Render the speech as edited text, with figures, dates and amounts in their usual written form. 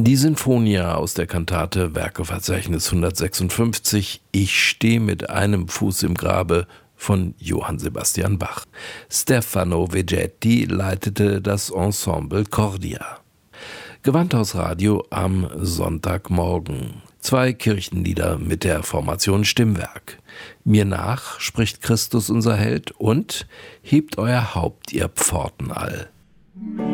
Die Sinfonia aus der Kantate Werkeverzeichnis 156 Ich steh mit einem Fuß im Grabe von Johann Sebastian Bach. Stefano Vegetti leitete das Ensemble Cordia. Gewandhausradio am Sonntagmorgen. 2 Kirchenlieder mit der Formation Stimmwerk. Mir nach spricht Christus unser Held und hebt euer Haupt, ihr Pforten all.